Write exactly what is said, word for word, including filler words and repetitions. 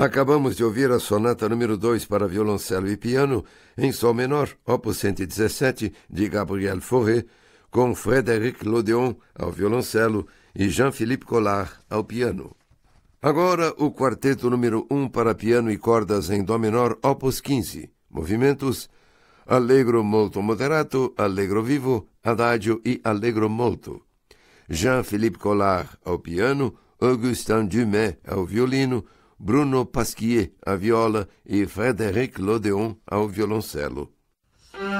Acabamos de ouvir a sonata número dois para violoncelo e piano, em sol menor, opus cento e dezessete, de Gabriel Fauré, com Frédéric Lodéon ao violoncelo e Jean-Philippe Collard ao piano. Agora, o quarteto número um para piano e cordas em dó menor, opus quinze, movimentos Allegro molto moderato, Allegro vivo, Adagio e Allegro molto. Jean-Philippe Collard ao piano, Augustin Dumais ao violino, Bruno Pasquier à viola e Frédéric Lodéon ao violoncelo.